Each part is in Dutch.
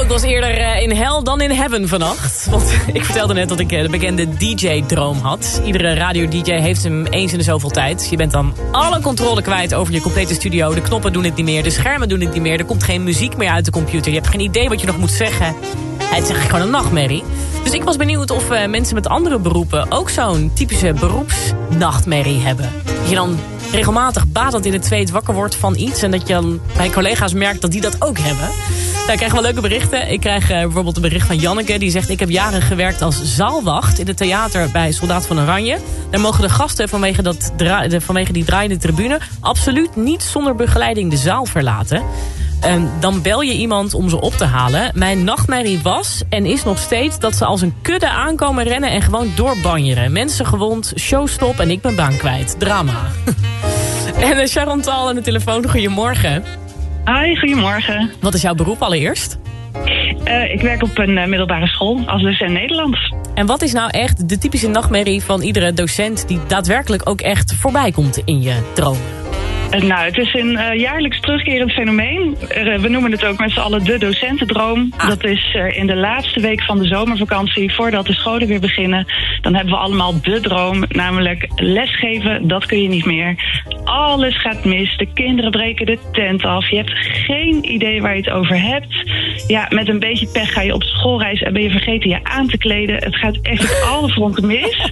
was eerder in hell dan in heaven vannacht. Want ik vertelde net dat ik de bekende DJ-droom had. Iedere radio-DJ heeft hem eens in de zoveel tijd. Je bent dan alle controle kwijt over je complete studio. De knoppen doen het niet meer, de schermen doen het niet meer. Er komt geen muziek meer uit de computer. Je hebt geen idee wat je nog moet zeggen. Het is eigenlijk gewoon een nachtmerrie. Dus ik was benieuwd of mensen met andere beroepen ook zo'n typische beroepsnachtmerrie hebben. Dat je dan regelmatig badend in het zweet wakker wordt van iets. En dat je dan bij collega's merkt dat die dat ook hebben. Nou, ik krijg wel leuke berichten. Ik krijg bijvoorbeeld een bericht van Janneke. Die zegt, ik heb jaren gewerkt als zaalwacht in het theater bij Soldaat van Oranje. Daar mogen de gasten vanwege die draaiende tribune absoluut niet zonder begeleiding de zaal verlaten. Dan bel je iemand om ze op te halen. Mijn nachtmerrie was en is nog steeds dat ze als een kudde aankomen rennen en gewoon doorbanjeren. Mensen gewond, showstop en ik ben baan kwijt. Drama. En Chantal aan de telefoon, goedemorgen. Hoi, goedemorgen. Wat is jouw beroep allereerst? Ik werk op een middelbare school als docent Nederlands. En wat is nou echt de typische nachtmerrie van iedere docent die daadwerkelijk ook echt voorbij komt in je dromen? Nou, het is een jaarlijks terugkerend fenomeen. We noemen het ook met z'n allen de docentendroom. Dat is in de laatste week van de zomervakantie, voordat de scholen weer beginnen. Dan hebben we allemaal de droom, namelijk lesgeven, dat kun je niet meer. Alles gaat mis, de kinderen breken de tent af. Je hebt geen idee waar je het over hebt. Ja, met een beetje pech ga je op schoolreis en ben je vergeten je aan te kleden. Het gaat echt op alle fronten mis.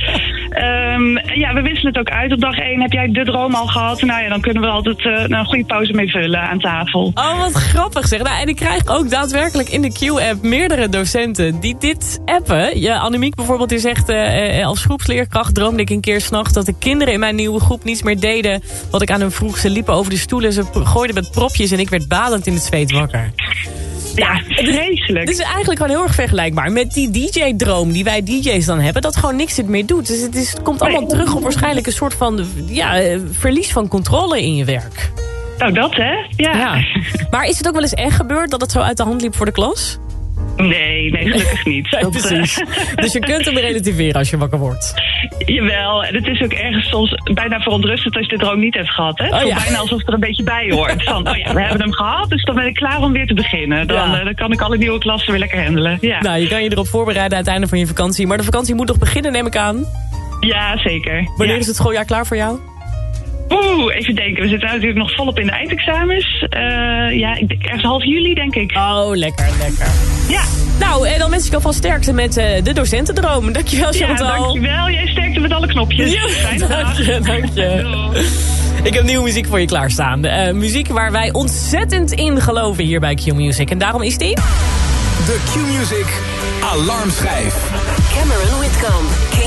Ja, we wisselen het ook uit. Op dag 1 heb jij de droom al gehad. Nou ja, dan kunnen we altijd een goede pauze mee vullen aan tafel. Oh, wat grappig zeg. Nou, en ik krijg ook daadwerkelijk in de Q-app meerdere docenten die dit appen. Ja, Annemiek bijvoorbeeld die zegt, als groepsleerkracht droomde ik een keer 's nachts dat de kinderen in mijn nieuwe groep niets meer deden wat ik aan hun vroeg. Ze liepen over de stoelen, ze gooiden met propjes en ik werd badend in het zweet wakker. Ja, vreselijk. Het is eigenlijk gewoon heel erg vergelijkbaar met die DJ-droom die wij DJ's dan hebben. Dat gewoon niks het meer doet. Dus het komt allemaal terug op waarschijnlijk een soort van verlies van controle in je werk. Nou, dat hè? Ja. Maar is het ook wel eens echt gebeurd dat het zo uit de hand liep voor de klas? Nee, gelukkig niet. Nee, precies. Dus je kunt hem relativeren als je wakker wordt. Jawel, en het is ook ergens soms bijna verontrustend als je de droom niet hebt gehad. Hè? Het voelt bijna alsof het er een beetje bij hoort. Van, we hebben hem gehad, dus dan ben ik klaar om weer te beginnen. Dan kan ik alle nieuwe klassen weer lekker handelen. Ja. Nou, je kan je erop voorbereiden aan het einde van je vakantie. Maar de vakantie moet nog beginnen, neem ik aan. Ja, zeker. Wanneer is het schooljaar klaar voor jou? Even denken. We zitten natuurlijk nog volop in de eindexamens. Ik denk ergens half juli, denk ik. Oh, lekker. Ja. Nou, en dan wens ik alvast sterkte met de docentendroom. Dankjewel, Chantal. Ja, dankjewel. Jij sterkte met alle knopjes. Ja, dank je. Ik heb nieuwe muziek voor je klaarstaan. Muziek waar wij ontzettend in geloven hier bij Q-Music. En daarom is die... De Q-Music Alarmschijf. Cameron Whitcomb.